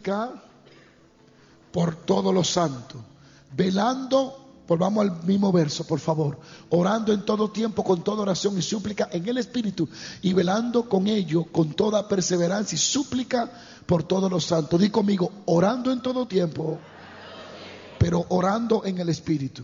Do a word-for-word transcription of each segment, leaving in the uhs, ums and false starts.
súplica por todos los santos, velando, volvamos al mismo verso, por favor, orando en todo tiempo con toda oración y súplica en el Espíritu, y velando con ello con toda perseverancia y súplica por todos los santos. Di conmigo, orando en todo tiempo, pero orando en el Espíritu.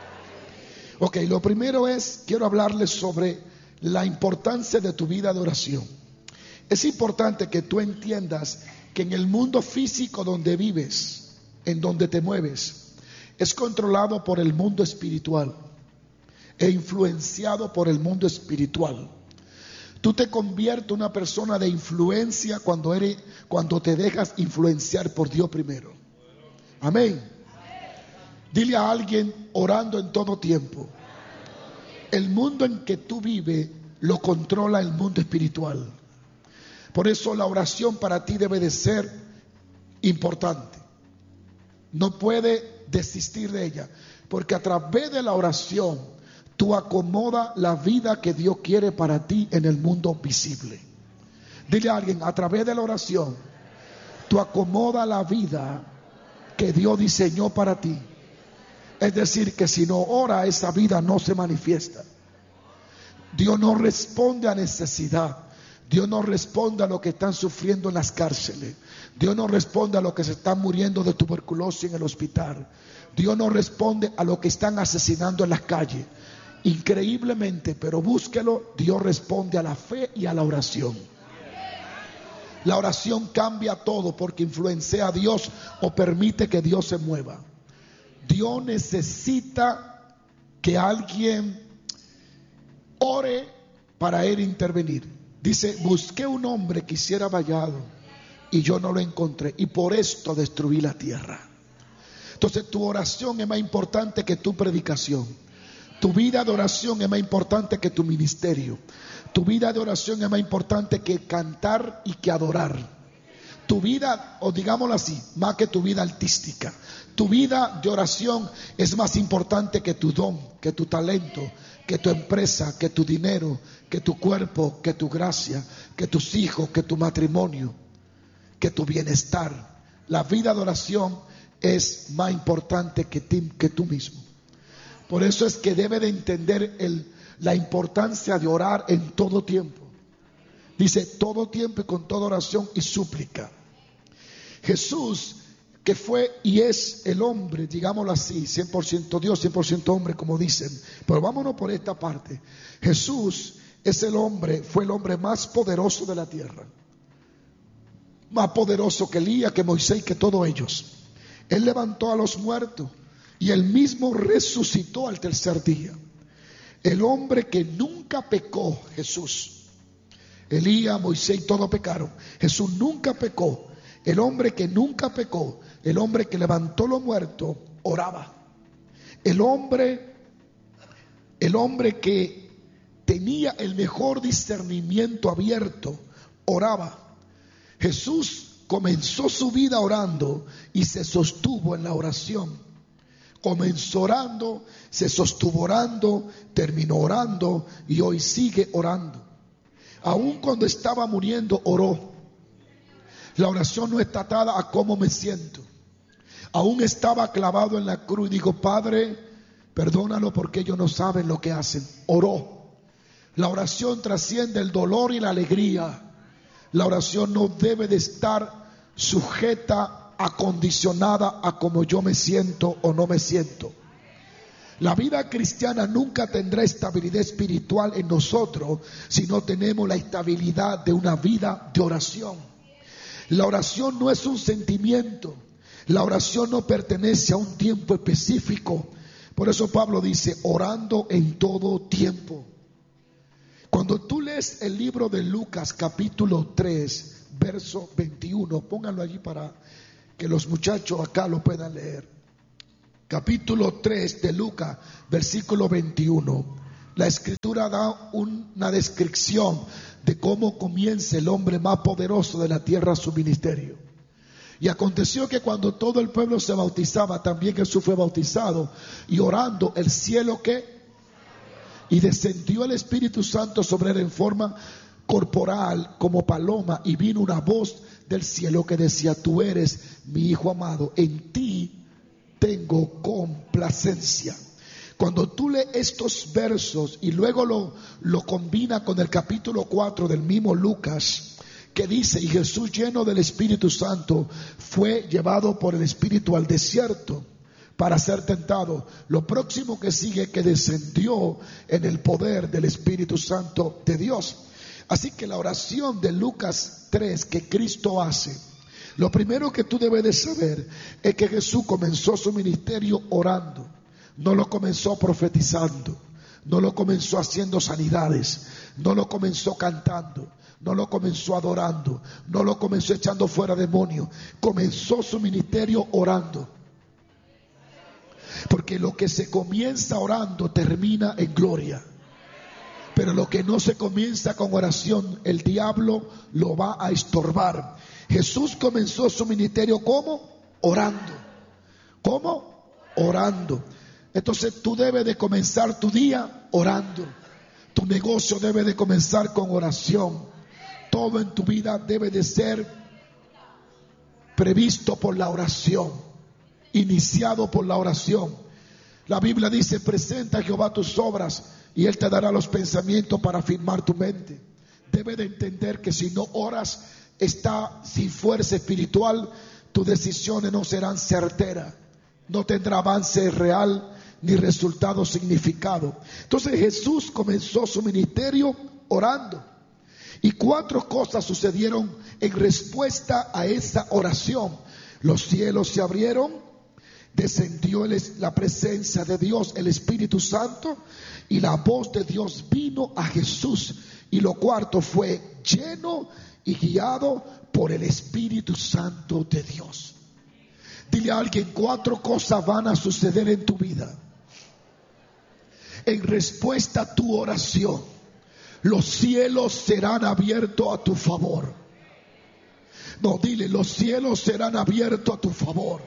Ok, lo primero es, quiero hablarles sobre la importancia de tu vida de oración. Es importante que tú entiendas que en el mundo físico donde vives, en donde te mueves, es controlado por el mundo espiritual e influenciado por el mundo espiritual. Tú te conviertes en una persona de influencia cuando eres, cuando te dejas influenciar por Dios primero. Amén. Dile a alguien, orando en todo tiempo. El mundo en que tú vives lo controla el mundo espiritual. Por eso la oración para ti debe de ser importante. No puede desistir de ella, porque a través de la oración tú acomodas la vida que Dios quiere para ti en el mundo visible. Dile a alguien, a través de la oración tú acomodas la vida que Dios diseñó para ti. Es decir, que si no ora, esa vida no se manifiesta. Dios no responde a necesidad. Dios no responde a lo que están sufriendo en las cárceles. Dios no responde a lo que se están muriendo de tuberculosis en el hospital. Dios no responde a lo que están asesinando en las calles. Increíblemente, pero búsquelo, Dios responde a la fe y a la oración. La oración cambia todo porque influencia a Dios o permite que Dios se mueva. Dios necesita que alguien ore para él intervenir. Dice, busqué un hombre que hiciera vallado y yo no lo encontré, y por esto destruí la tierra. Entonces tu oración es más importante que tu predicación. Tu vida de oración es más importante que tu ministerio. Tu vida de oración es más importante que cantar y que adorar. Tu vida, o digámoslo así, más que tu vida artística. Tu vida de oración es más importante que tu don, que tu talento, que tu empresa, que tu dinero, que tu cuerpo, que tu gracia, que tus hijos, que tu matrimonio, que tu bienestar. La vida de oración es más importante que, ti, que tú mismo. Por eso es que debe de entender el, la importancia de orar en todo tiempo. Dice, todo tiempo y con toda oración y súplica. Jesús, que fue y es el hombre, digámoslo así, cien por ciento Dios, cien por ciento hombre, como dicen. Pero vámonos por esta parte. Jesús es el hombre, fue el hombre más poderoso de la tierra. Más poderoso que Elías, que Moisés, que todos ellos. Él levantó a los muertos y él mismo resucitó al tercer día. El hombre que nunca pecó, Jesús. Elías, Moisés, todos pecaron. Jesús nunca pecó. El hombre que nunca pecó, el hombre que levantó los muertos, oraba. El hombre, el hombre que tenía el mejor discernimiento abierto, oraba. Jesús comenzó su vida orando y se sostuvo en la oración. Comenzó orando, se sostuvo orando, terminó orando y hoy sigue orando. Aun cuando estaba muriendo, oró. La oración no está atada a cómo me siento. Aún estaba clavado en la cruz y digo, Padre, perdónalo porque ellos no saben lo que hacen. Oró. La oración trasciende el dolor y la alegría. La oración no debe de estar sujeta, acondicionada a cómo yo me siento o no me siento. La vida cristiana nunca tendrá estabilidad espiritual en nosotros si no tenemos la estabilidad de una vida de oración. La oración no es un sentimiento. La oración no pertenece a un tiempo específico. Por eso Pablo dice, orando en todo tiempo. Cuando tú lees el libro de Lucas capítulo tres, verso veintiuno, pónganlo allí para que los muchachos acá lo puedan leer. Capítulo tres de Lucas, versículo veintiuno. La escritura da una descripción de cómo comienza el hombre más poderoso de la tierra su ministerio. Y aconteció que cuando todo el pueblo se bautizaba, también Jesús fue bautizado, y orando, el cielo que y descendió el Espíritu Santo sobre él en forma corporal como paloma, y vino una voz del cielo que decía: tú eres mi hijo amado, en ti tengo complacencia. Cuando tú lees estos versos y luego lo, lo combina con el capítulo cuatro del mismo Lucas, que dice: y Jesús, lleno del Espíritu Santo, fue llevado por el Espíritu al desierto para ser tentado. Lo próximo que sigue, que descendió en el poder del Espíritu Santo de Dios. Así que la oración de Lucas tres que Cristo hace, lo primero que tú debes de saber es que Jesús comenzó su ministerio orando. No lo comenzó profetizando, no lo comenzó haciendo sanidades, no lo comenzó cantando, no lo comenzó adorando, no lo comenzó echando fuera demonios. Comenzó su ministerio orando. Porque lo que se comienza orando termina en gloria. Pero lo que no se comienza con oración, el diablo lo va a estorbar. Jesús comenzó su ministerio ¿cómo? Orando. ¿Cómo? Orando. Entonces tú debes de comenzar tu día orando. Tu negocio debe de comenzar con oración. Todo en tu vida debe de ser previsto por la oración, iniciado por la oración. La Biblia dice: presenta a Jehová tus obras y Él te dará los pensamientos para afirmar tu mente. Debe de entender que si no oras, está sin fuerza espiritual, tus decisiones no serán certeras, no tendrá avance real ni resultado significado. Entonces Jesús comenzó su ministerio orando. Y cuatro cosas sucedieron en respuesta a esa oración. Los cielos se abrieron, descendió la presencia de Dios, el Espíritu Santo, y la voz de Dios vino a Jesús. Y lo cuarto fue lleno y guiado por el Espíritu Santo de Dios. Dile a alguien: cuatro cosas van a suceder en tu vida en respuesta a tu oración. Los cielos serán abiertos a tu favor. No, dile: los cielos serán abiertos a tu favor.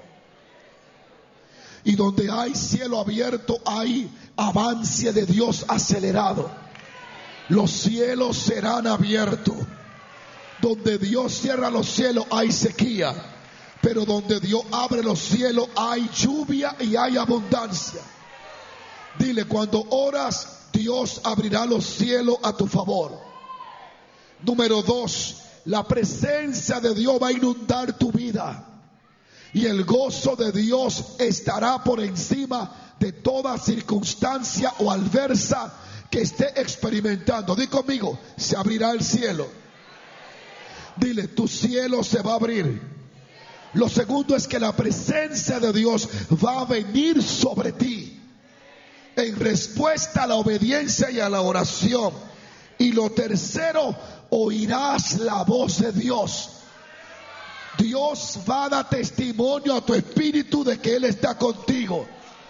Y donde hay cielo abierto, hay avance de Dios acelerado. Los cielos serán abiertos. Donde Dios cierra los cielos, hay sequía. Pero donde Dios abre los cielos, hay lluvia y hay abundancia. Dile: cuando oras, Dios abrirá los cielos a tu favor. Número dos, la presencia de Dios va a inundar tu vida. Y el gozo de Dios estará por encima de toda circunstancia o adversa que esté experimentando. Di conmigo: se abrirá el cielo. Dile: tu cielo se va a abrir. Lo segundo es que la presencia de Dios va a venir sobre ti en respuesta a la obediencia y a la oración. Y lo tercero, oirás la voz de Dios. Dios va a dar testimonio a tu espíritu de que Él está contigo.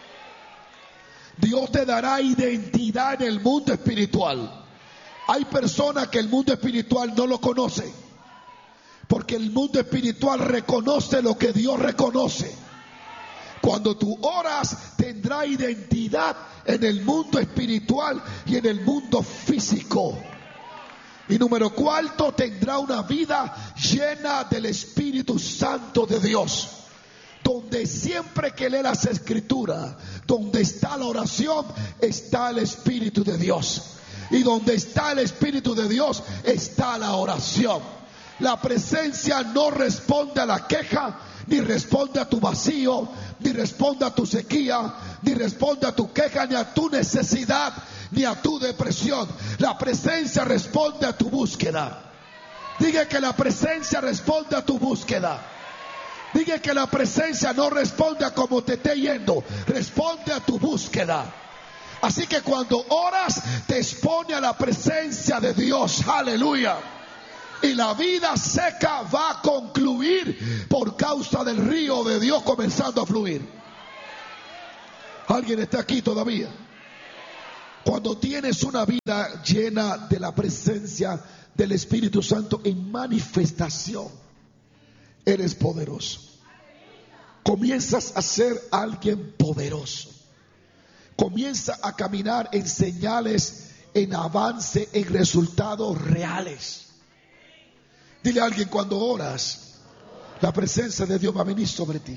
Dios te dará identidad en el mundo espiritual. Hay personas que el mundo espiritual no lo conoce, porque el mundo espiritual reconoce lo que Dios reconoce. Cuando tú oras, tendrá identidad en el mundo espiritual y en el mundo físico. Y número cuarto, tendrá una vida llena del Espíritu Santo de Dios. Donde siempre que lee las Escrituras, donde está la oración, está el Espíritu de Dios. Y donde está el Espíritu de Dios, está la oración. La presencia no responde a la queja, ni responde a tu vacío, ni responde a tu sequía, ni responde a tu queja, ni a tu necesidad, ni a tu depresión. La presencia responde a tu búsqueda. Diga que la presencia responde a tu búsqueda. Diga que la presencia no responde a cómo te esté yendo, responde a tu búsqueda. Así que cuando oras, te expone a la presencia de Dios. Aleluya. Y la vida seca va a concluir por causa del río de Dios comenzando a fluir. ¿Alguien está aquí todavía? Cuando tienes una vida llena de la presencia del Espíritu Santo en manifestación, eres poderoso. Comienzas a ser alguien poderoso. Comienza a caminar en señales, en avance, en resultados reales. Dile a alguien: cuando oras, la presencia de Dios va a venir sobre ti.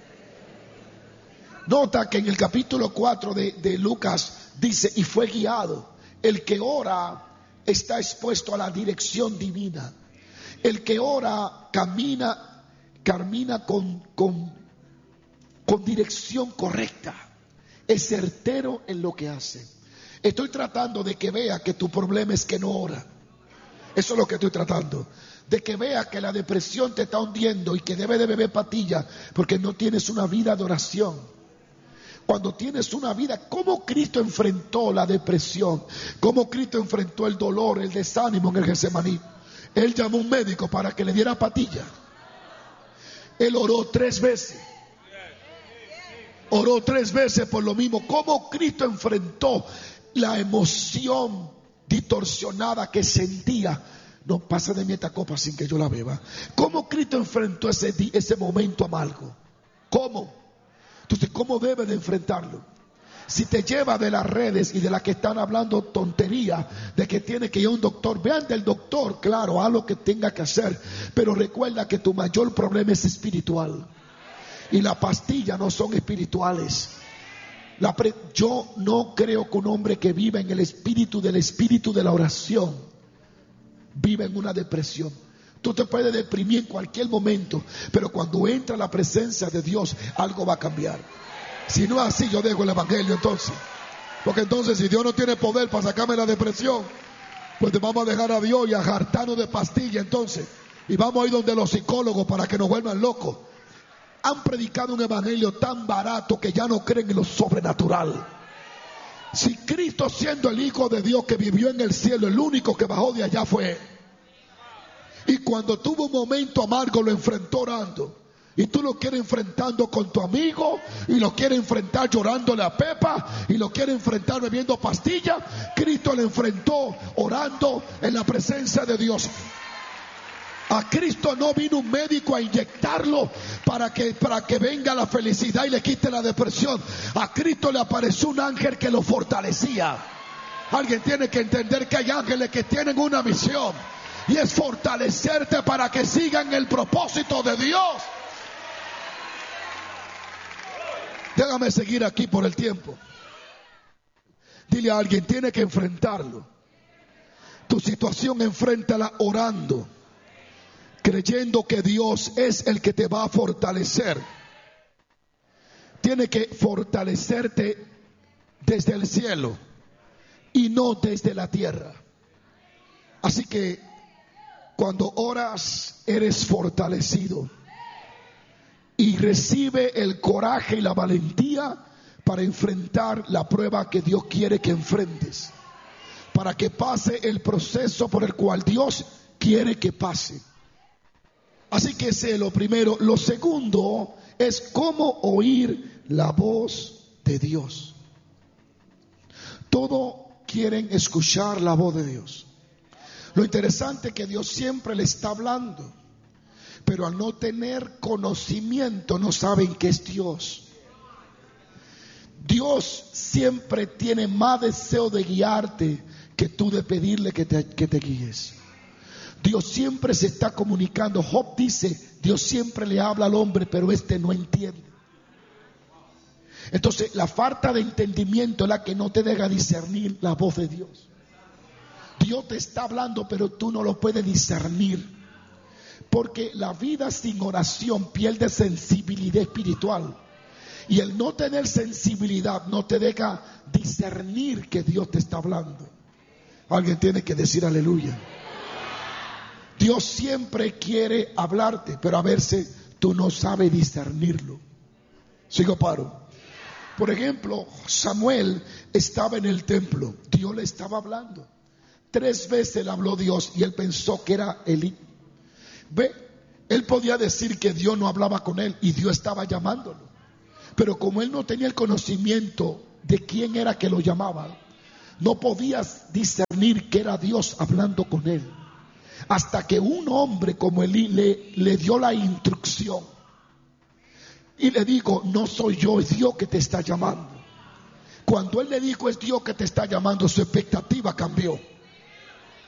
Nota que en el capítulo cuatro de, de Lucas dice: y fue guiado. El que ora está expuesto a la dirección divina. El que ora camina, camina con, con, con dirección correcta. Es certero en lo que hace. Estoy tratando de que vea que tu problema es que no ora. Eso es lo que estoy tratando. De que vea que la depresión te está hundiendo y que debe de beber patilla porque no tienes una vida de oración. Cuando tienes una vida, ¿cómo Cristo enfrentó la depresión? ¿Cómo Cristo enfrentó el dolor, el desánimo en el Getsemaní? Él llamó a un médico para que le diera patilla. Él oró tres veces. Oró tres veces por lo mismo. ¿Cómo Cristo enfrentó la emoción distorsionada que sentía? No pasa de mí esta copa sin que yo la beba. ¿Cómo Cristo enfrentó ese, ese momento amargo? ¿Cómo? Entonces, ¿cómo debe de enfrentarlo? Si te lleva de las redes y de las que están hablando tontería, de que tiene que ir a un doctor, vean del doctor, claro, haz lo que tenga que hacer, pero recuerda que tu mayor problema es espiritual. Y las pastillas no son espirituales. La pre- Yo no creo que un hombre que viva en el espíritu del espíritu de la oración viva en una depresión. Tú te puedes deprimir en cualquier momento, pero cuando entra la presencia de Dios, algo va a cambiar. Si no es así, yo dejo el evangelio entonces. Porque entonces, si Dios no tiene poder para sacarme la depresión, pues te vamos a dejar a Dios y a jartarnos de pastilla entonces. Y vamos a ir donde los psicólogos para que nos vuelvan locos. Han predicado un evangelio tan barato que ya no creen en lo sobrenatural. Si Cristo, siendo el Hijo de Dios que vivió en el cielo, el único que bajó de allá fue Él. Y cuando tuvo un momento amargo lo enfrentó orando. Y tú lo quieres enfrentando con tu amigo, y lo quieres enfrentar llorándole a Pepa, y lo quieres enfrentar bebiendo pastillas. Cristo le enfrentó orando en la presencia de Dios. A Cristo no vino un médico a inyectarlo para que, para que venga la felicidad y le quite la depresión. A Cristo le apareció un ángel que lo fortalecía. Alguien tiene que entender que hay ángeles que tienen una misión, y es fortalecerte para que sigan el propósito de Dios. Déjame seguir aquí por el tiempo. Dile a alguien: tiene que enfrentarlo. Tu situación, enfréntala orando, creyendo que Dios es el que te va a fortalecer. Tiene que fortalecerte desde el cielo y no desde la tierra. Así que cuando oras, eres fortalecido y recibe el coraje y la valentía para enfrentar la prueba que Dios quiere que enfrentes, para que pase el proceso por el cual Dios quiere que pase. Así que ese es lo primero. Lo segundo es cómo oír la voz de Dios. Todos quieren escuchar la voz de Dios. Lo interesante es que Dios siempre le está hablando, pero al no tener conocimiento no saben que es Dios. Dios siempre tiene más deseo de guiarte que tú de pedirle que te, que te guíes. Dios siempre se está comunicando. Job dice: Dios siempre le habla al hombre, pero este no entiende. Entonces, la falta de entendimiento es la que no te deja discernir la voz de Dios. Dios te está hablando, pero tú no lo puedes discernir. Porque la vida sin oración pierde sensibilidad espiritual. Y el no tener sensibilidad no te deja discernir que Dios te está hablando. Alguien tiene que decir aleluya. Dios siempre quiere hablarte, pero a veces tú no sabes discernirlo. Sigo paro. Por ejemplo, Samuel estaba en el templo. Dios le estaba hablando. Tres veces le habló Dios y él pensó que era Elí. Ve, él podía decir que Dios no hablaba con él y Dios estaba llamándolo. Pero como él no tenía el conocimiento de quién era que lo llamaba, no podías discernir que era Dios hablando con él. Hasta que un hombre como Elí le, le dio la instrucción y le dijo: no soy yo, es Dios que te está llamando. Cuando él le dijo es Dios que te está llamando, su expectativa cambió.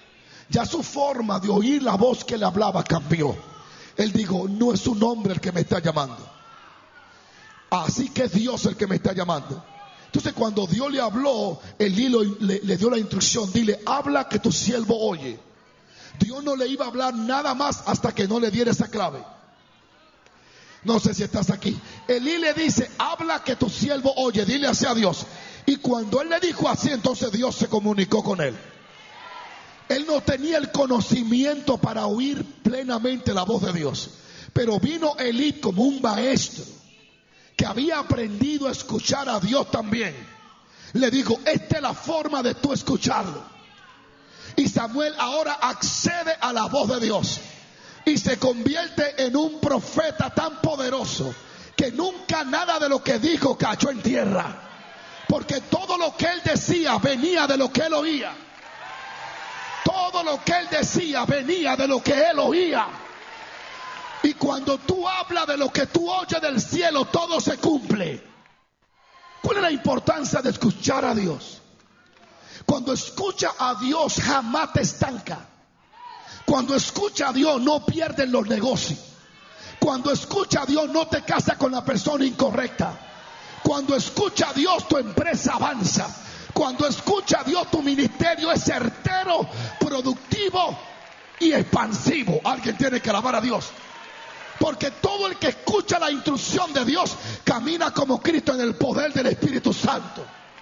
Ya su forma de oír la voz que le hablaba cambió. Él dijo, no es un hombre el que me está llamando, así que es Dios el que me está llamando. Entonces cuando Dios le habló, Elí le, le dio la instrucción, dile, habla que tu siervo oye. Dios no le iba a hablar nada más hasta que no le diera esa clave. No sé si estás aquí. Elí le dice, habla que tu siervo oye, dile así a Dios. Y cuando él le dijo así, entonces Dios se comunicó con él. Él no tenía el conocimiento para oír plenamente la voz de Dios, pero vino Elí como un maestro que había aprendido a escuchar a Dios también. Le dijo, esta es la forma de tú escucharlo. Y Samuel ahora accede a la voz de Dios y se convierte en un profeta tan poderoso que nunca nada de lo que dijo cayó en tierra, porque todo lo que él decía venía de lo que él oía. Todo lo que él decía venía de lo que él oía. Y cuando tú hablas de lo que tú oyes del cielo, todo se cumple. ¿Cuál es la importancia de escuchar a Dios? Cuando escucha a Dios jamás te estanca. Cuando escucha a Dios no pierdes los negocios. Cuando escucha a Dios no te casas con la persona incorrecta. Cuando escucha a Dios tu empresa avanza. Cuando escucha a Dios tu ministerio es certero, productivo y expansivo. Alguien tiene que alabar a Dios. Porque todo el que escucha la instrucción de Dios camina como Cristo en el poder del Espíritu Santo.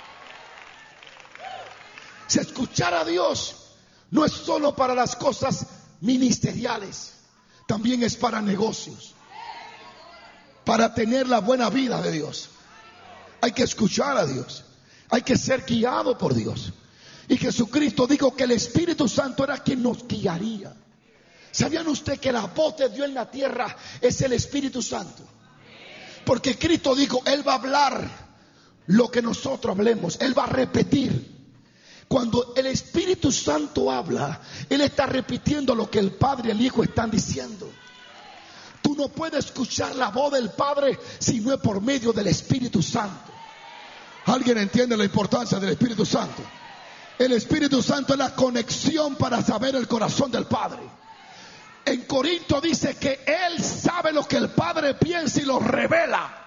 Si escuchar a Dios no es solo para las cosas ministeriales, también es para negocios, para tener la buena vida de Dios. Hay que escuchar a Dios. Hay que ser guiado por Dios. Y Jesucristo dijo que el Espíritu Santo era quien nos guiaría. ¿Sabían ustedes que la voz de Dios en la tierra es el Espíritu Santo? Porque Cristo dijo, Él va a hablar lo que nosotros hablemos. Él va a repetir. Cuando el Espíritu Santo habla, Él está repitiendo lo que el Padre y el Hijo están diciendo. Tú no puedes escuchar la voz del Padre si no es por medio del Espíritu Santo. ¿Alguien entiende la importancia del Espíritu Santo? El Espíritu Santo es la conexión para saber el corazón del Padre. En Corinto dice que Él sabe lo que el Padre piensa y lo revela.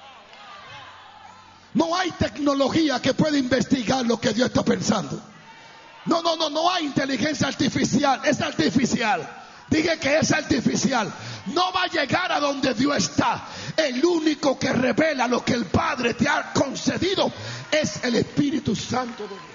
No hay tecnología que pueda investigar lo que Dios está pensando. No, no, no, no hay inteligencia artificial. Es artificial. Dije que es artificial. No va a llegar a donde Dios está. El único que revela lo que el Padre te ha concedido es el Espíritu Santo de Dios.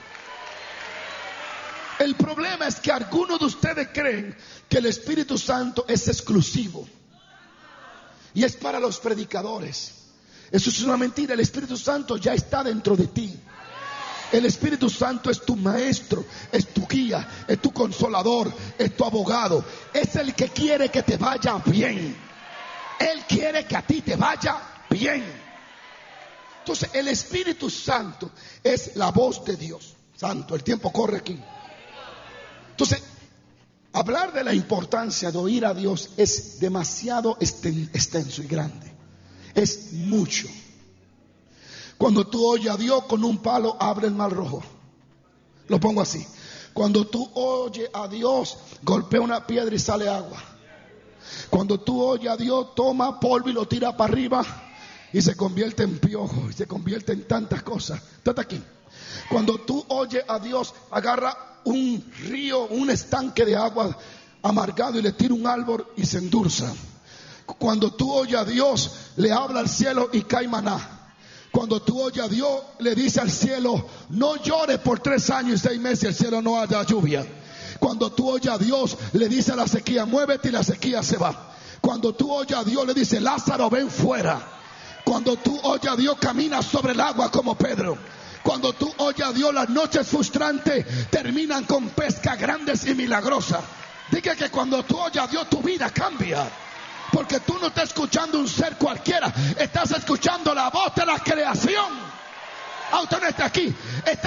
El problema es que algunos de ustedes creen que el Espíritu Santo es exclusivo y es para los predicadores. Eso es una mentira. El Espíritu Santo ya está dentro de ti. El Espíritu Santo es tu maestro, es tu guía, es tu consolador, es tu abogado. Es el que quiere que te vaya bien. Él quiere que a ti te vaya bien. Entonces el Espíritu Santo es la voz de Dios. Santo, el tiempo corre aquí. Entonces, hablar de la importancia de oír a Dios es demasiado extenso y grande. Es mucho. Cuando tú oyes a Dios, con un palo abre el mar rojo. Lo pongo así. Cuando tú oyes a Dios, golpea una piedra y sale agua. Cuando tú oyes a Dios, toma polvo y lo tira para arriba y se convierte en piojo y se convierte en tantas cosas. Está aquí. Cuando tú oyes a Dios, agarra un río, un estanque de agua amargado y le tira un árbol y se endulza. Cuando tú oyes a Dios, le habla al cielo y cae maná. Cuando tú oyes a Dios, le dice al cielo, no llores por tres años y seis meses, el cielo no haya lluvia. Cuando tú oyes a Dios, le dice a la sequía, muévete y la sequía se va. Cuando tú oyes a Dios, le dice, Lázaro, ven fuera. Cuando tú oyes a Dios, camina sobre el agua como Pedro. Cuando tú oyes a Dios, las noches frustrantes terminan con pescas grandes y milagrosas. Diga que cuando tú oyes a Dios, tu vida cambia. Porque tú no estás escuchando un ser cualquiera. Estás escuchando la voz de la creación. Ah, usted no está aquí. Está